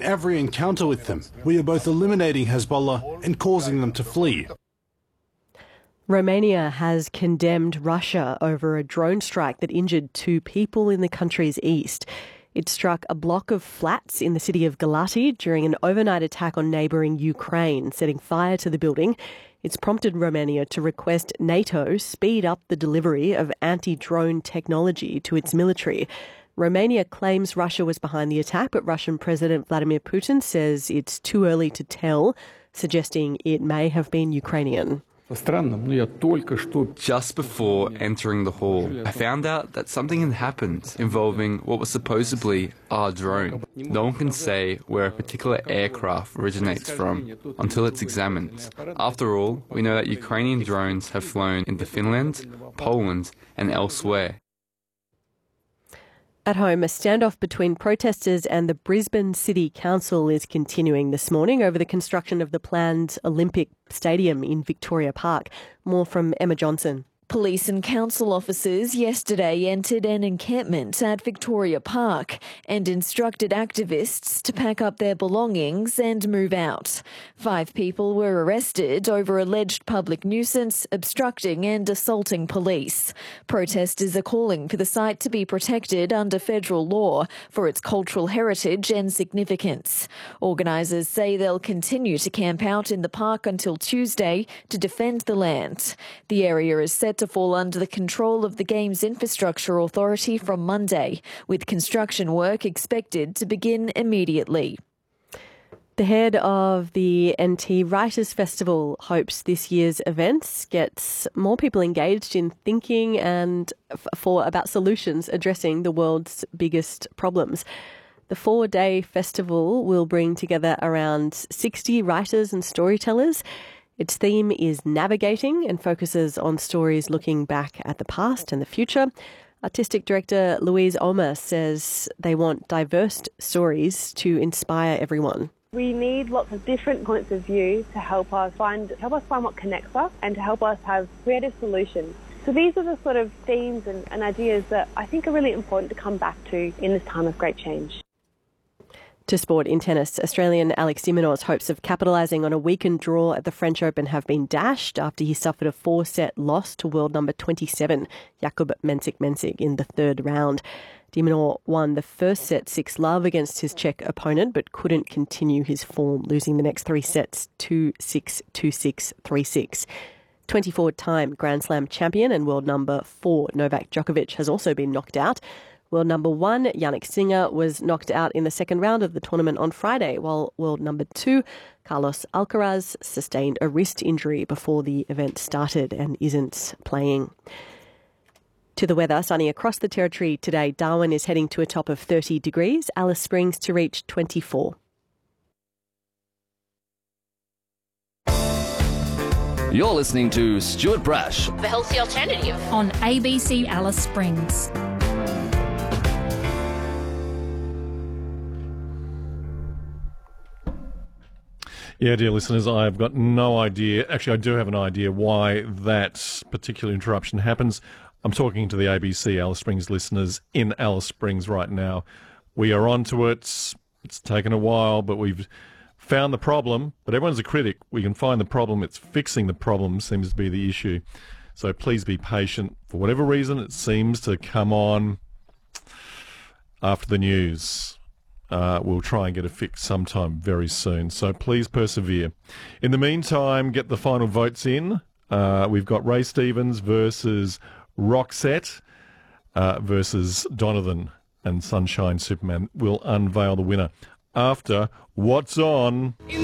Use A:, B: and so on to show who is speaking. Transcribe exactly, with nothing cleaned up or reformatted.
A: every encounter with them, we are both eliminating Hezbollah and causing them to flee.
B: Romania has condemned Russia over a drone strike that injured two people in the country's east. It struck a block of flats in the city of Galati during an overnight attack on neighbouring Ukraine, setting fire to the building. It's prompted Romania to request NATO speed up the delivery of anti-drone technology to its military. Romania claims Russia was behind the attack, but Russian President Vladimir Putin says it's too early to tell, suggesting it may have been Ukrainian.
C: Just before entering the hall, I found out that something had happened involving what was supposedly our drone. No one can say where a particular aircraft originates from until it's examined. After all, we know that Ukrainian drones have flown into Finland, Poland, and elsewhere.
B: At home, a standoff between protesters and the Brisbane City Council is continuing this morning over the construction of the planned Olympic Stadium in Victoria Park. More from Emma Johnson.
D: Police and council officers yesterday entered an encampment at Victoria Park and instructed activists to pack up their belongings and move out. Five people were arrested over alleged public nuisance, obstructing and assaulting police. Protesters are calling for the site to be protected under federal law for its cultural heritage and significance. Organisers say they'll continue to camp out in the park until Tuesday to defend the land. The area is set to fall under the control of the Games Infrastructure Authority from Monday, with construction work expected to begin immediately.
B: The head of the N T Writers' Festival hopes this year's events gets more people engaged in thinking and f- for about solutions addressing the world's biggest problems. The four-day festival will bring together around sixty writers and storytellers. Its theme is navigating and focuses on stories looking back at the past and the future. Artistic director Louise Omer says they want diverse stories to inspire everyone.
E: We need lots of different points of view to help us find help us find what connects us and to help us have creative solutions. So these are the sort of themes and, and ideas that I think are really important to come back to in this time of great change.
B: To sport in tennis, Australian Alex de Minaur's hopes of capitalising on a weakened draw at the French Open have been dashed after he suffered a four-set loss to world number twenty-seven, Jakub Mensik-Mensik, in the third round. De Minaur won the first set six love against his Czech opponent, but couldn't continue his form, losing the next three sets two six, two six, three six. twenty-four-time Grand Slam champion and world number four Novak Djokovic has also been knocked out. World number one, Jannik Sinner, was knocked out in the second round of the tournament on Friday, while world number two, Carlos Alcaraz, sustained a wrist injury before the event started and isn't playing. To the weather, sunny across the territory today. Darwin is heading to a top of thirty degrees, Alice Springs to reach twenty-four.
F: You're listening to Stuart Brash,
G: The Healthy Alternative,
H: on A B C Alice Springs.
I: Yeah, dear listeners, I've got no idea. Actually, I do have an idea why that particular interruption happens. I'm talking to the A B C Alice Springs listeners in Alice Springs right now. We are on to it. It's taken a while, but we've found the problem. But everyone's a critic. We can find the problem. It's fixing the problem seems to be the issue. So please be patient. For whatever reason, it seems to come on after the news. Uh, we'll try and get a fix sometime very soon. So please persevere. In the meantime, get the final votes in. Uh, we've got Ray Stevens versus Roxette uh, versus Donovan, and Sunshine Superman will unveil the winner after What's On.